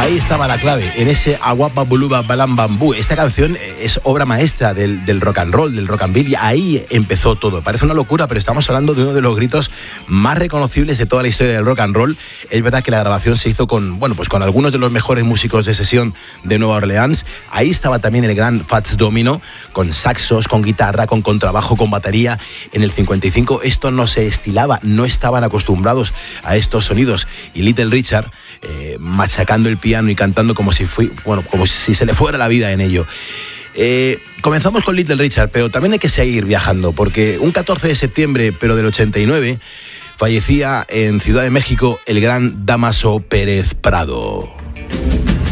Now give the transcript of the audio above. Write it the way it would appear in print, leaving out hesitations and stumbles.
Ahí estaba la clave, en ese Aguapa Buluba Balam Bambú. Esta canción es obra maestra del rock and roll, del rockabilly, y ahí empezó todo. Parece una locura, pero estamos hablando de uno de los gritos más reconocibles de toda la historia del rock and roll. Es verdad que la grabación se hizo con algunos de los mejores músicos de sesión de Nueva Orleans. Ahí estaba también el gran Fats Domino, con saxos, con guitarra, con contrabajo, con batería. En el 55 esto no se estilaba, no estaban acostumbrados a estos sonidos. Y Little Richard, machacando el piano y cantando como si se le fuera la vida en ello. Comenzamos con Little Richard, pero también hay que seguir viajando, porque un 14 de septiembre, pero del 89, fallecía en Ciudad de México el gran Dámaso Pérez Prado.